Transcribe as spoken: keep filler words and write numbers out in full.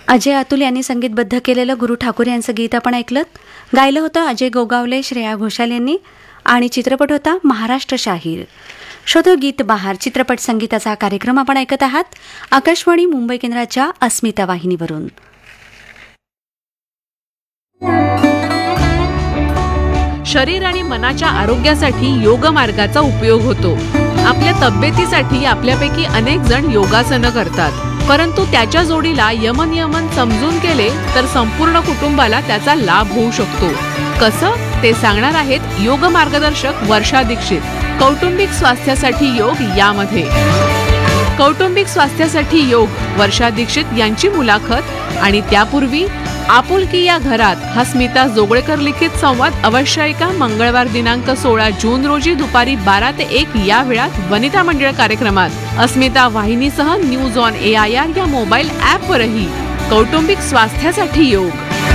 अजय अतुल यांनी संगीतबद्ध केलेलं गुरु ठाकूर यांचं गीत आपण ऐकलं. गायलं होतं अजय गोगावले, श्रेया घोषाल यांनी आणि चित्रपट होता महाराष्ट्र शाहीर. शोधो गीत बहार चित्रपट संगीताचा हा कार्यक्रम आपण ऐकत आहात आकाशवाणी मुंबई केंद्राच्या अस्मिता वाहिनीवरून. शरीर आणि मनाच्या आरोग्यासाठी योग मार्गाचा उपयोग होतो. आपल्या तब्येतीसाठी आपल्यापैकी अनेक जण योगासनं करतात, परंतु त्याच्या जोडीला यमनियमन समजून केले तर संपूर्ण कुटुंबाला त्याचा लाभ होऊ शकतो. कसं ते सांगणार आहेत योग मार्गदर्शक वर्षा दीक्षित. कौटुंबिक स्वास्थ्यासाठी योग यामध्ये कौटुंबिक स्वास्थ्यासाठी योग वर्षा दीक्षित यांची मुलाखत. आणि त्यापूर्वी आपुलकी या घरात हा स्मिता जोगळेकर लिखित संवाद अवश्य ऐका. मंगळवार दिनांक सोळा जून रोजी दुपारी बारा ते एक या वेळात वनिता मंडळ कार्यक्रमात अस्मिता वाहिनीसह news on A I R या मोबाईल ॲपवरही कौटुंबिक स्वास्थ्यासाठी योग.